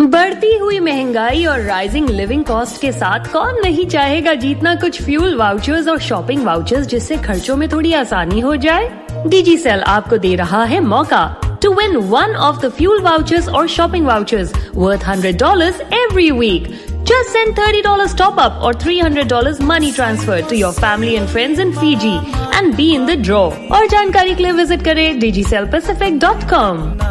बढ़ती हुई महंगाई और राइजिंग लिविंग कॉस्ट के साथ कौन नहीं चाहेगा जीतना कुछ फ्यूल वाउचर्स और शॉपिंग वाउचर्स, जिससे खर्चों में थोड़ी आसानी हो जाए। डिजिसेल आपको दे रहा है मौका to win one of the fuel vouchers or shopping vouchers worth $100 every week. Just send $30 top up or $300 money transfer to your family and friends in Fiji and be in the draw. और जानकारी के लिए visit करें digiselpacific.com।